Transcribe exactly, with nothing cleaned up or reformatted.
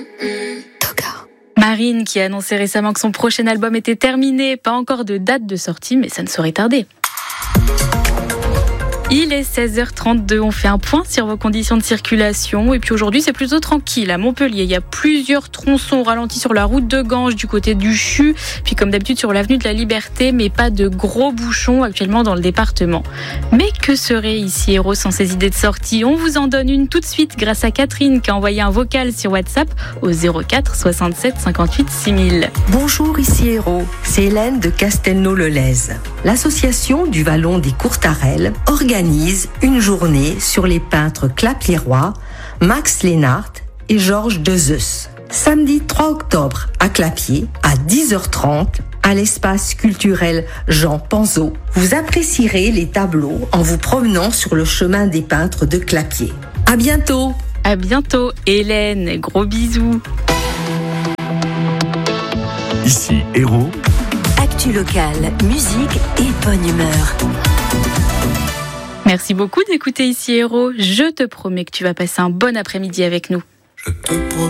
Marine qui a annoncé récemment que son prochain album était terminé. Pas encore de date de sortie, mais ça ne saurait tarder. Il est seize heures trente-deux, on fait un point sur vos conditions de circulation. Et puis aujourd'hui, c'est plutôt tranquille à Montpellier. Il y a plusieurs tronçons ralentis sur la route de Ganges du côté du CHU. Puis comme d'habitude sur l'avenue de la Liberté, mais pas de gros bouchons actuellement dans le département. Mais que serait ici Héros sans ses idées de sortie? On vous en donne une tout de suite grâce à Catherine qui a envoyé un vocal sur WhatsApp au zéro quatre soixante-sept cinquante-huit six mille. Bonjour, ici Héros. C'est Hélène de Castelnau-le-Lez. L'association du Vallon des Courtarelles organise une journée sur les peintres Clapierois, Max Lénart et Georges Dezeus. Samedi trois octobre à Clapier, à dix heures trente, à l'espace culturel Jean Panzot. Vous apprécierez les tableaux en vous promenant sur le chemin des peintres de Clapier. À bientôt! À bientôt, Hélène. Gros bisous. Ici Héros. Actu locale, musique et bonne humeur. Merci beaucoup d'écouter Ici Héros. Je te promets que tu vas passer un bon après-midi avec nous. Je te promets.